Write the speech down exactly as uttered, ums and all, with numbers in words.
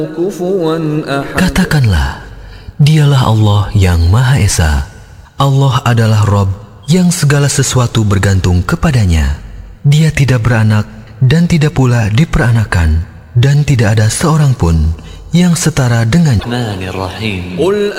Katakanlah, dialah Allah yang Maha Esa. Allah adalah Rabb yang segala sesuatu bergantung kepadanya. Dia tidak beranak dan tidak pula diperanakan, dan tidak ada seorang pun yang setara dengan.